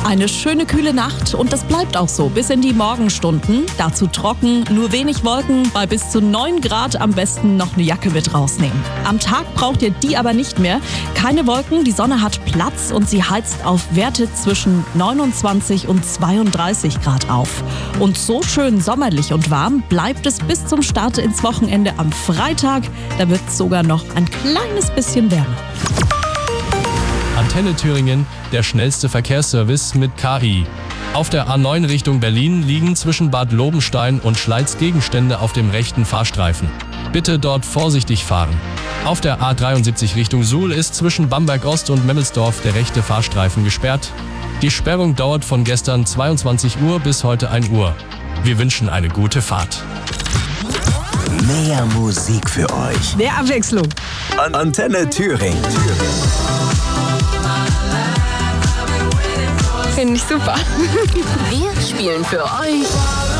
Eine schöne kühle Nacht und das bleibt auch so bis in die Morgenstunden. Dazu trocken, nur wenig Wolken, bei bis zu 9 Grad am besten noch eine Jacke mit rausnehmen. Am Tag braucht ihr die aber nicht mehr. Keine Wolken, die Sonne hat Platz und sie heizt auf Werte zwischen 29 und 32 Grad auf. Und so schön sommerlich und warm bleibt es bis zum Start ins Wochenende am Freitag. Da wird es sogar noch ein kleines bisschen wärmer. Antenne Thüringen, der schnellste Verkehrsservice mit KI. Auf der A9 Richtung Berlin liegen zwischen Bad Lobenstein und Schleiz Gegenstände auf dem rechten Fahrstreifen. Bitte dort vorsichtig fahren. Auf der A73 Richtung Suhl ist zwischen Bamberg Ost und Memmelsdorf der rechte Fahrstreifen gesperrt. Die Sperrung dauert von gestern 22 Uhr bis heute 1 Uhr. Wir wünschen eine gute Fahrt. Mehr Musik für euch. Mehr Abwechslung. Antenne Thüringen. Finde ich super. Wir spielen für euch